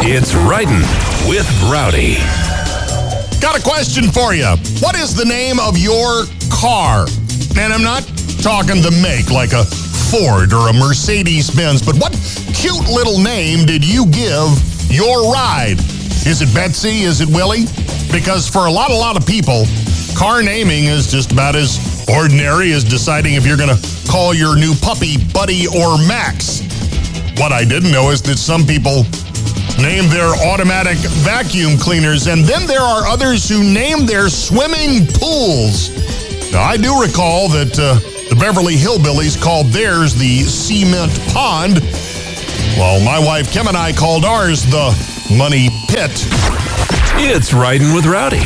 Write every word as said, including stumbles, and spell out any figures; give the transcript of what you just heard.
It's Riding with Rowdy. Got a question for you. What is the name of your car? And I'm not talking the make like a Ford or a Mercedes-Benz, but what cute little name did you give your ride? Is it Betsy? Is it Willie? Because for a lot, a lot of people, car naming is just about as ordinary as deciding if you're going to call your new puppy Buddy or Max. What I didn't know is that some people name their automatic vacuum cleaners, and then there are others who name their swimming pools. Now, I do recall that uh, the Beverly Hillbillies called theirs the Cement Pond, while my wife Kim and I called ours the Money Pit. It's Riding with Rowdy.